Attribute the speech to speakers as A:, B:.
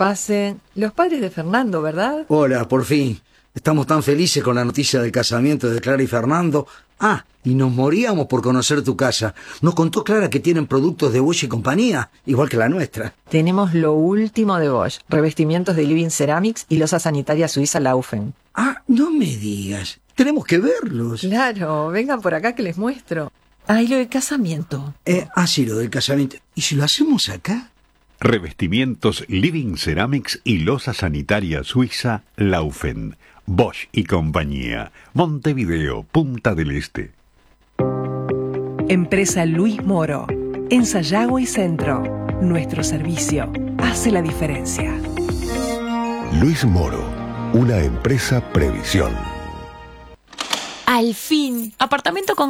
A: Pasen. Los padres de Fernando, ¿verdad?
B: Hola, por fin. Estamos tan felices con la noticia del casamiento de Clara y Fernando. Y nos moríamos por conocer tu casa. Nos contó Clara que tienen productos de Bosch y compañía, igual que la nuestra.
A: Tenemos lo último de Bosch. Revestimientos de Living Ceramics y losa sanitaria suiza Laufen.
B: No me digas. Tenemos que verlos.
A: Claro, vengan por acá que les muestro. Y lo del casamiento.
B: Sí, lo del casamiento. ¿Y si lo hacemos acá?
C: Revestimientos Living Ceramics y losa sanitaria suiza Laufen. Bosch y compañía. Montevideo, Punta del Este.
D: Empresa Luis Moro. En Sayago y Centro. Nuestro servicio hace la diferencia.
E: Luis Moro. Una empresa Previsión.
F: Al fin, apartamento con